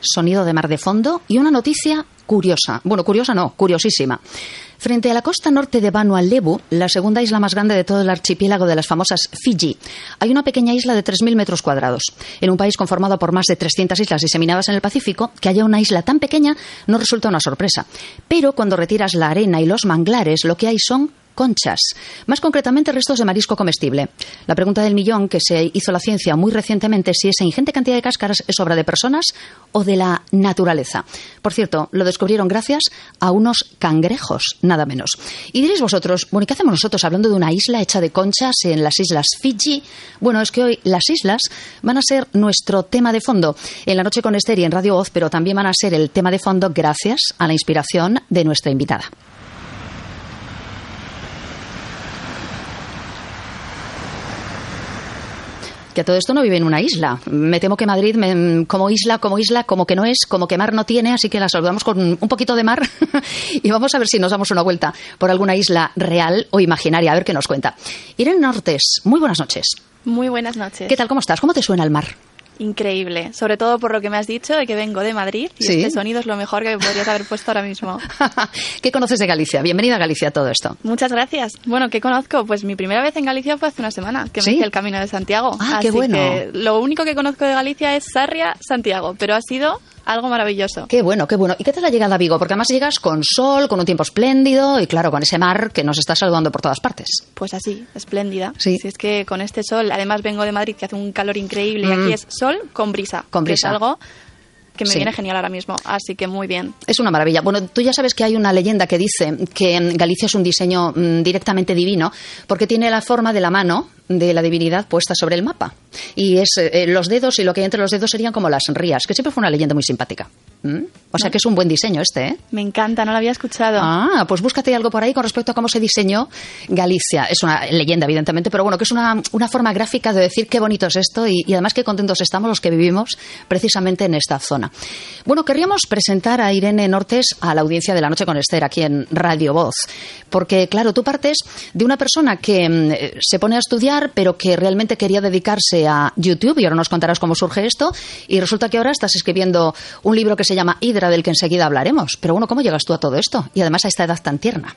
sonido de mar de fondo y una noticia curiosa. Bueno, curiosa no, curiosísima. Frente a la costa norte de Vanuatu, la segunda isla más grande de todo el archipiélago de las famosas Fiji, hay una pequeña isla de 3.000 metros cuadrados. En un país conformado por más de 300 islas diseminadas en el Pacífico, que haya una isla tan pequeña no resulta una sorpresa. Pero cuando retiras la arena y los manglares, lo que hay son conchas, más concretamente restos de marisco comestible. La pregunta del millón que se hizo la ciencia muy recientemente es si esa ingente cantidad de cáscaras es obra de personas o de la naturaleza. Por cierto, lo descubrieron gracias a unos cangrejos, nada menos. Y diréis vosotros, bueno, ¿y qué hacemos nosotros hablando de una isla hecha de conchas en las islas Fiji? Bueno, es que hoy las islas van a ser nuestro tema de fondo en La Noche con Esther y en Radio Voz, pero también van a ser el tema de fondo gracias a la inspiración de nuestra invitada. Que a todo esto no vive en una isla. Me temo que Madrid, como isla, como que no es, como que mar no tiene, así que la saludamos con un poquito de mar y vamos a ver si nos damos una vuelta por alguna isla real o imaginaria, a ver qué nos cuenta. Irene Nortes, muy buenas noches. Muy buenas noches. ¿Qué tal, cómo estás? ¿Cómo te suena el mar? Increíble, sobre todo por lo que me has dicho de que vengo de Madrid y ¿Sí? Este sonido es lo mejor que me podrías haber puesto ahora mismo. ¿Qué conoces de Galicia? Bienvenida a Galicia a todo esto. Muchas gracias. Bueno, ¿qué conozco? Pues mi primera vez en Galicia fue hace una semana, que ¿Sí? me hice el Camino de Santiago. Ah, así qué bueno. que lo único que conozco de Galicia es Sarria, Santiago, pero ha sido algo maravilloso. Qué bueno, qué bueno. ¿Y qué tal la llegada a Vigo? Porque además llegas con sol, con un tiempo espléndido y claro, con ese mar que nos está saludando por todas partes. Pues así, espléndida. Sí. Si es que con este sol, además vengo de Madrid que hace un calor increíble y aquí es sol con brisa. Con brisa. Que es algo que me Sí. viene genial ahora mismo, así que muy bien. Es una maravilla. Bueno, tú ya sabes que hay una leyenda que dice que Galicia es un diseño directamente divino porque tiene la forma de la mano de la divinidad puesta sobre el mapa. Y es los dedos y lo que hay entre los dedos serían como las rías, que siempre fue una leyenda muy simpática. O sea que es un buen diseño este, ¿eh? Me encanta, no lo había escuchado. Ah, pues búscate algo por ahí con respecto a cómo se diseñó Galicia. Es una leyenda, evidentemente, pero bueno, que es una forma gráfica de decir qué bonito es esto y además qué contentos estamos los que vivimos precisamente en esta zona. Bueno, querríamos presentar a Irene Nortes a la audiencia de La Noche con Esther aquí en Radio Voz, porque claro, tú partes de una persona que se pone a estudiar, pero que realmente quería dedicarse a YouTube y ahora nos contarás cómo surge esto y resulta que ahora estás escribiendo un libro que se llama Hidra, del que enseguida hablaremos. Pero bueno, ¿cómo llegas tú a todo esto? Y además a esta edad tan tierna.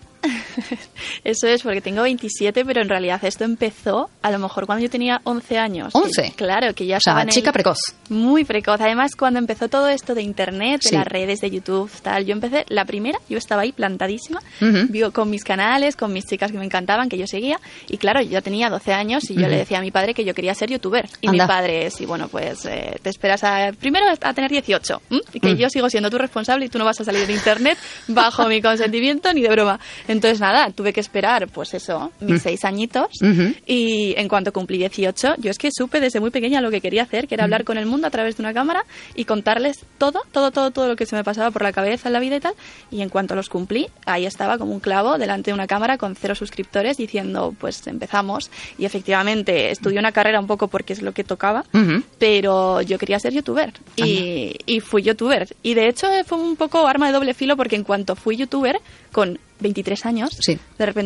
Eso es, porque tengo 27, pero en realidad esto empezó a lo mejor cuando yo tenía 11 años. ¿11? Claro, que ya O sea, estaba chica precoz. Muy precoz. Además, cuando empezó todo esto de Internet, de Sí. las redes de YouTube, tal, yo empecé, la primera, yo estaba ahí plantadísima, Ujú. con mis canales, con mis chicas que me encantaban, que yo seguía, y claro, yo tenía 12 años y yo le decía a mi padre que yo quería ser youtuber. Y Anda. mi padre, sí, bueno, pues te esperas primero a tener 18, y que yo sigo siendo tu responsable y tú no vas a salir de Internet bajo mi consentimiento ni de broma. Entonces, nada, tuve que esperar, pues eso, mis 6 añitos, y en cuanto cumplí 18, yo es que supe desde muy pequeña lo que quería hacer, que era hablar con el mundo a través de una cámara y contarles todo lo que se me pasaba por la cabeza en la vida y tal, y en cuanto los cumplí, ahí estaba como un clavo delante de una cámara con 0 suscriptores diciendo, pues empezamos, y efectivamente estudié una carrera un poco porque es lo que tocaba, pero yo quería ser youtuber, y fui youtuber, y de hecho fue un poco arma de doble filo porque en cuanto fui youtuber, con 23 años, Sí. de repente